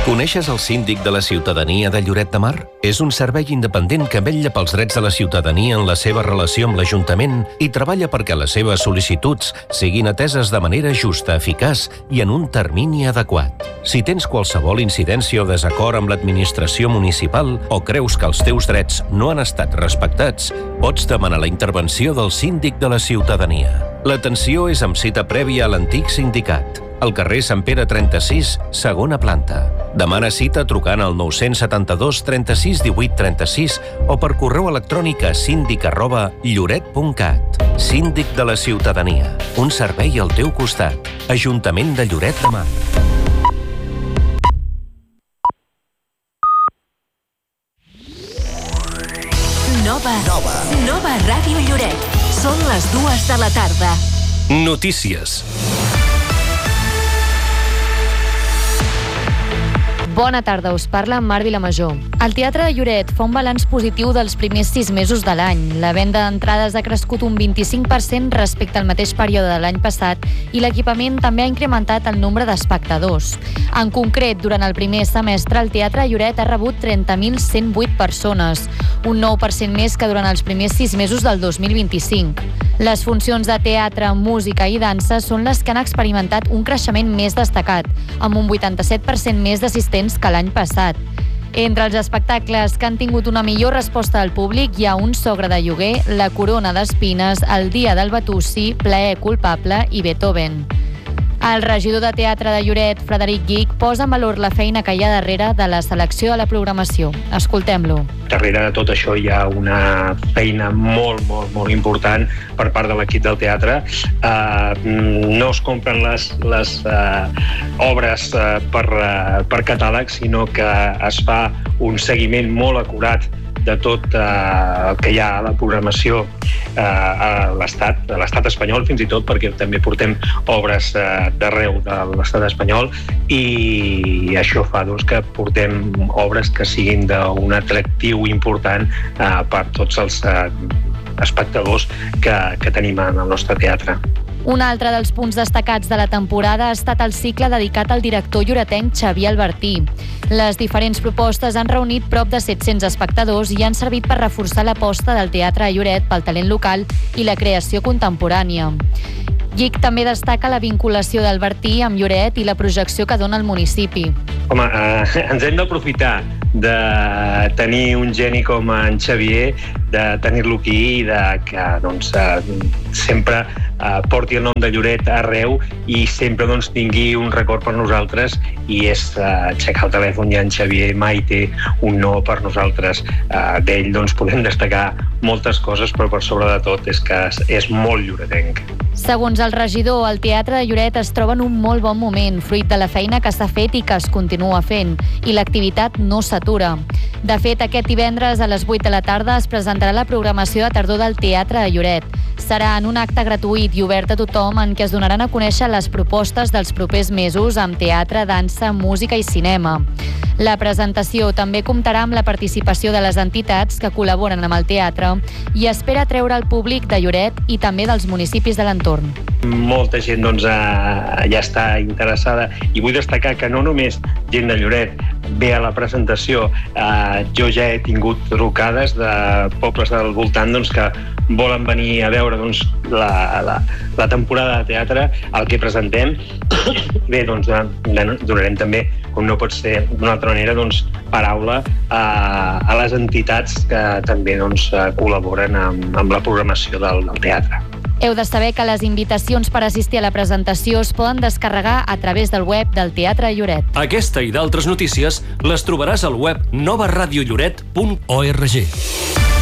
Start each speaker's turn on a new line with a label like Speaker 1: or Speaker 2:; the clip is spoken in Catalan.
Speaker 1: Coneixes el síndic de la ciutadania de Lloret de Mar? És un servei independent que vetlla pels drets de la ciutadania en la seva relació amb l'Ajuntament i treballa perquè les seves sol·licituds siguin ateses de manera justa, eficaç i en un termini adequat. Si tens qualsevol incidència o desacord amb l'administració municipal o creus que els teus drets no han estat respectats, pots demanar la intervenció del síndic de la ciutadania. L'atenció és amb cita prèvia a l'antic sindicat, al carrer Sant Pere 36, segona planta. Demana cita trucant al 972 36 18 36 o per correu electrònic a síndic@lloret.cat. Síndic de la ciutadania. Un servei al teu costat. Ajuntament de Lloret de Mar.
Speaker 2: Nova Ràdio Lloret. Són les 2 de la tarda.
Speaker 1: Notícies.
Speaker 3: Bona tarda, us parla Mar Vilamajor. El Teatre de Lloret fa un balanç positiu dels primers 6 mesos de l'any. La venda d'entrades ha crescut un 25% respecte al mateix període de l'any passat i l'equipament també ha incrementat el nombre d'espectadors. En concret, durant el primer semestre, el Teatre de Lloret ha rebut 30.108 persones, un 9% més que durant els primers 6 mesos del 2025. Les funcions de teatre, música i dansa són les que han experimentat un creixement més destacat, amb un 87% més d'assistents que l'any passat. Entre els espectacles que han tingut una millor resposta del públic hi ha Un sogre de lloguer, La corona d'espines, El dia del Batussi, Plaer culpable i Beethoven. El regidor de teatre de Lloret, Frederic Guich, posa en valor la feina que hi ha darrere de la selecció de la programació. Escoltem-lo.
Speaker 4: Darrere de tot això hi ha una feina molt important per part de l'equip del teatre. No es compren les obres per catàleg, sinó que es fa un seguiment molt acurat de tot el que hi ha a la programació a l'estat espanyol, fins i tot, perquè també portem obres d'arreu de l'estat espanyol i això fa que portem obres que siguin d'un atractiu important per tots els espectadors que tenim en el nostre teatre.
Speaker 3: Un altre dels punts destacats de la temporada ha estat el cicle dedicat al director lloretenc Xavier Albertí. Les diferents propostes han reunit prop de 700 espectadors i han servit per reforçar l'aposta del Teatre de Lloret pel talent local i la creació contemporània. Guich també destaca la vinculació d'Albertí amb Lloret i la projecció que dona al municipi.
Speaker 4: Home, ens hem d'aprofitar de tenir un geni com en Xavier, de tenir-lo aquí i que sempre porti el nom de Lloret arreu i sempre tingui un record per nosaltres, i és aixecar el telèfon i en Xavier mai té un no per nosaltres. D'ell podem destacar moltes coses, però per sobre de tot és que és molt lloretenc.
Speaker 3: Segons el regidor, el Teatre de Lloret es troba en un molt bon moment, fruit de la feina que s'ha fet i que es continua fent, i l'activitat no s'atura. De fet, aquest divendres a les 8 de la tarda es presentarà la programació de tardor del Teatre de Lloret. Serà en un acte gratuït i obert a tothom en què es donaran a conèixer les propostes dels propers mesos amb teatre, dansa, música i cinema. La presentació també comptarà amb la participació de les entitats que col·laboren amb el teatre i espera atreure el públic de Lloret i també dels municipis de l'entorn.
Speaker 4: Molta gent ja està interessada, i vull destacar que no només gent de Lloret ve a la presentació. Jo ja he tingut trucades de pobles del voltant que volen venir a veure la temporada de teatre, el que presentem. Bé, donarem també, com no pot ser d'una altra manera, paraula a les entitats que també col·laboren amb la programació del teatre.
Speaker 3: Heu de saber que les invitacions per assistir a la presentació es poden descarregar a través del web del Teatre de Lloret.
Speaker 1: Aquesta i d'altres notícies les trobaràs al web novaradiolloret.org.